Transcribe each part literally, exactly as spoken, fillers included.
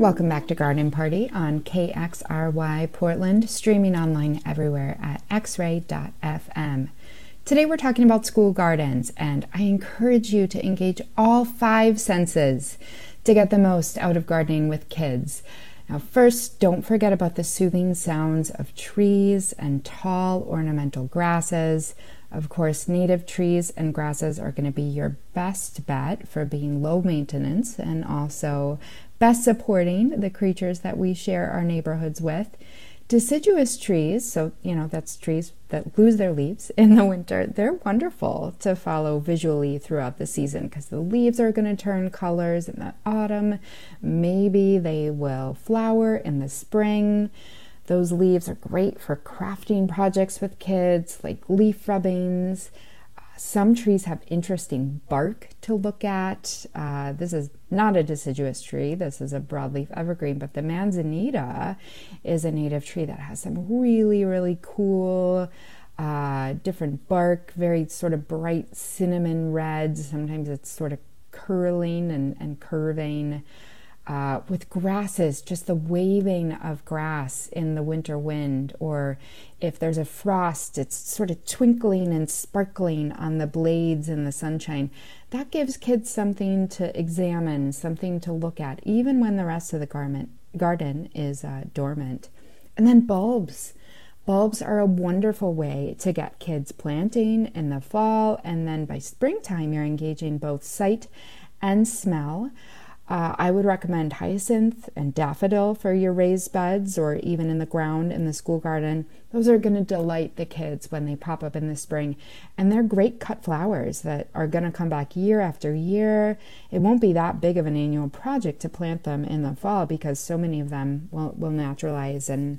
Welcome back to Garden Party on K X R Y Portland, streaming online everywhere at x ray dot f m. Today we're talking about school gardens, and I encourage you to engage all five senses to get the most out of gardening with kids. Now first, don't forget about the soothing sounds of trees and tall ornamental grasses. Of course, native trees and grasses are going to be your best bet for being low maintenance and also best supporting the creatures that we share our neighborhoods with. Deciduous trees, so you know that's trees that lose their leaves in the winter, they're wonderful to follow visually throughout the season because the leaves are going to turn colors in the autumn. Maybe they will flower in the spring. Those leaves are great for crafting projects with kids, like leaf rubbings. Uh, some trees have interesting bark to look at. Uh, this is not a deciduous tree. This is a broadleaf evergreen, but the manzanita is a native tree that has some really, really cool uh, different bark, very sort of bright cinnamon reds. Sometimes it's sort of curling and, and curving. Uh, with grasses, just the waving of grass in the winter wind, or if there's a frost, it's sort of twinkling and sparkling on the blades in the sunshine. That gives kids something to examine, something to look at, even when the rest of the garment, garden is uh, dormant. And then bulbs. Bulbs are a wonderful way to get kids planting in the fall, and then by springtime, you're engaging both sight and smell. Uh, I would recommend hyacinth and daffodil for your raised beds or even in the ground in the school garden. Those are going to delight the kids when they pop up in the spring. And they're great cut flowers that are going to come back year after year. It won't be that big of an annual project to plant them in the fall because so many of them will, will naturalize and,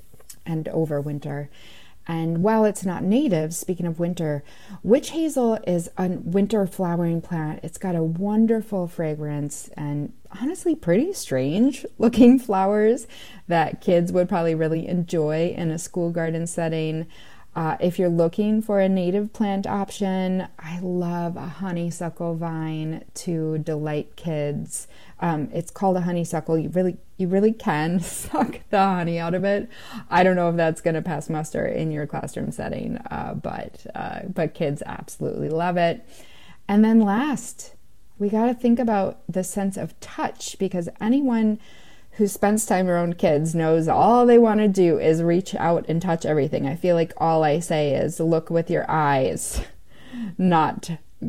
and overwinter. And while it's not native, speaking of winter, witch hazel is a winter flowering plant. It's got a wonderful fragrance and honestly pretty strange looking flowers that kids would probably really enjoy in a school garden setting. Uh, if you're looking for a native plant option, I love a honeysuckle vine to delight kids. Um, it's called a honeysuckle. You really, you really can suck the honey out of it. I don't know if that's going to pass muster in your classroom setting, uh, but uh, but kids absolutely love it. And then last, we got to think about the sense of touch, because anyone who spends time around kids knows all they want to do is reach out and touch everything. I feel like all I say is look with your eyes, not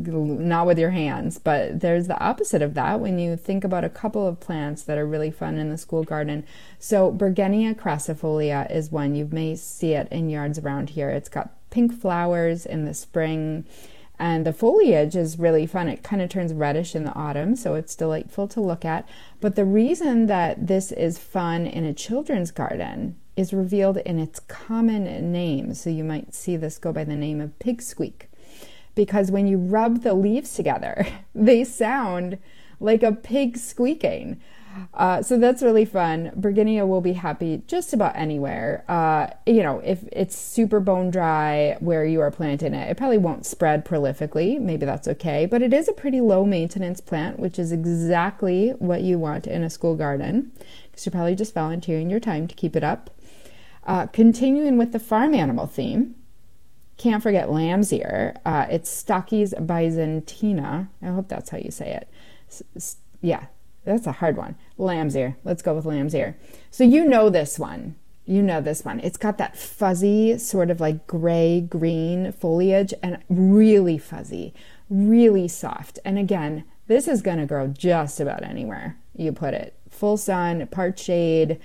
not with your hands. But there's the opposite of that when you think about a couple of plants that are really fun in the school garden. So Bergenia crassifolia is one. You may see it in yards around here. It's got pink flowers in the spring. And the foliage is really fun. It kind of turns reddish in the autumn, so it's delightful to look at. But the reason that this is fun in a children's garden is revealed in its common name. So you might see this go by the name of pig squeak. Because when you rub the leaves together, they sound like a pig squeaking. Uh, so that's really fun. Bergenia will be happy just about anywhere. Uh, you know, if it's super bone dry where you are planting it, it probably won't spread prolifically. Maybe that's okay. But it is a pretty low maintenance plant, which is exactly what you want in a school garden, because you're probably just volunteering your time to keep it up. Uh, continuing with the farm animal theme, can't forget lamb's ear. Uh, it's Stachys byzantina. I hope that's how you say it. S- s- yeah. That's a hard one. Lamb's ear. Let's go with lamb's ear. So you know this one. You know this one. It's got that fuzzy, sort of like gray-green foliage and really fuzzy, really soft. And again, this is going to grow just about anywhere you put it. Full sun, part shade.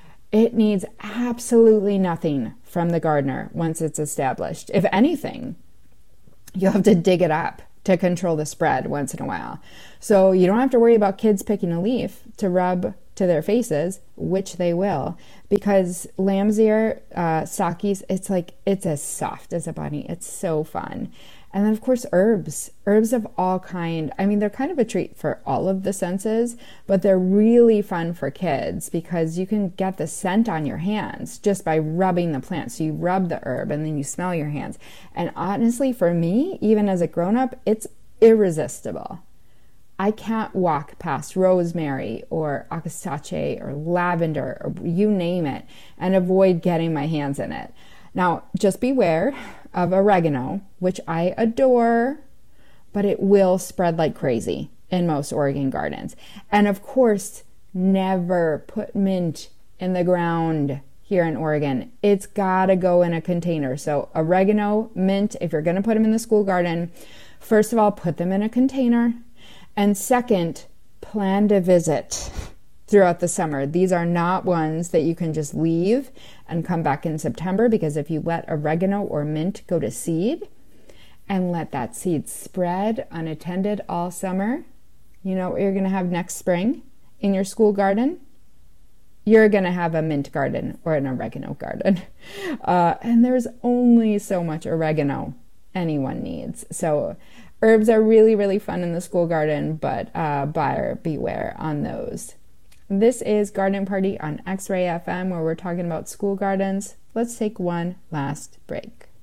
It needs absolutely nothing from the gardener once it's established. If anything, you'll have to dig it up to control the spread once in a while. So you don't have to worry about kids picking a leaf to rub to their faces, which they will, because lamb's ear, uh, Stachys, it's like, it's as soft as a bunny. It's so fun. And then of course, herbs, herbs of all kind. I mean, they're kind of a treat for all of the senses, but they're really fun for kids because you can get the scent on your hands just by rubbing the plant. So you rub the herb and then you smell your hands. And honestly, for me, even as a grown-up, it's irresistible. I can't walk past rosemary or akasache or lavender or you name it and avoid getting my hands in it. Now, just beware of oregano, which I adore, but it will spread like crazy in most Oregon gardens. And of course, never put mint in the ground here in Oregon. It's gotta go in a container. So oregano, mint, if you're gonna put them in the school garden, first of all, put them in a container. And second, plan to visit throughout the summer. These are not ones that you can just leave and come back in September, because if you let oregano or mint go to seed and let that seed spread unattended all summer, you know what you're going to have next spring in your school garden? You're going to have a mint garden or an oregano garden. Uh, and there's only so much oregano anyone needs. So herbs are really, really fun in the school garden, but uh, buyer beware on those. This is Garden Party on X-Ray F M, where we're talking about school gardens. Let's take one last break.